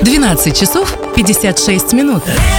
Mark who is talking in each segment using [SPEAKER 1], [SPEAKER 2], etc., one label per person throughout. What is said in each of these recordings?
[SPEAKER 1] 12 часов 56 минут.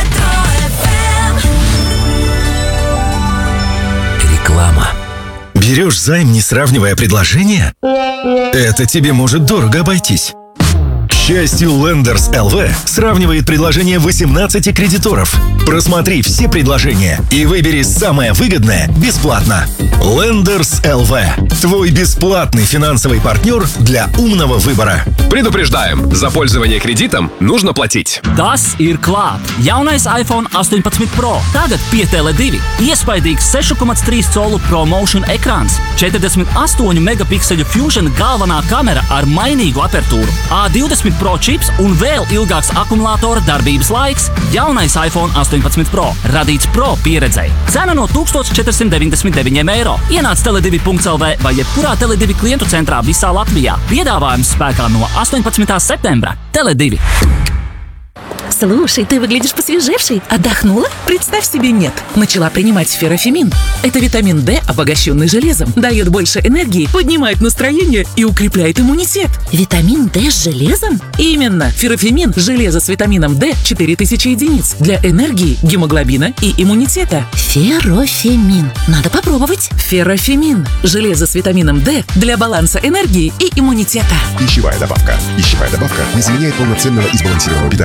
[SPEAKER 2] Реклама. Берешь займ, не сравнивая предложения? Это тебе может дорого обойтись. К счастью, Lenders LV сравнивает предложения 18 кредиторов. Просмотри все предложения и выбери самое выгодное бесплатно. Lenders LV – твой бесплатный финансовый партнер для умного выбора.
[SPEAKER 3] Предупреждаем, за пользование кредитом нужно платить.
[SPEAKER 4] Tas ir klāt. Jaunais iPhone 18 Pro. Tagad pie Tele2. Iespaidīgs 6,3 colu ProMotion ekrāns, 48 megapikseļu Fusion galvenā kamera ar mainīgu apertūru, A20 Pro čips un vēl ilgāks akumulātora darbības laiks. Jaunais iPhone 18 Pro. Radīts Pro pieredzei. Cena no 1499 eiro. Ienāc Tele2.lv vai jebkurā Tele2 klientu centrā visā Latvijā. Piedāvājums spēkā no 18. сентября. Tele2.
[SPEAKER 1] Слушай, ты выглядишь посвежевшей. Отдохнула?
[SPEAKER 5] Представь себе, нет. Начала принимать феррофемин. Это витамин D, обогащенный железом. Дает больше энергии, поднимает настроение и укрепляет иммунитет.
[SPEAKER 1] Витамин D с железом?
[SPEAKER 5] Именно. Феррофемин – железо с витамином D 4000 единиц. Для энергии, гемоглобина и иммунитета.
[SPEAKER 1] Феррофемин. Надо попробовать.
[SPEAKER 5] Феррофемин – железо с витамином D для баланса энергии и иммунитета.
[SPEAKER 6] Пищевая добавка. Пищевая добавка не заменяет полноценного и сбалансированного питания.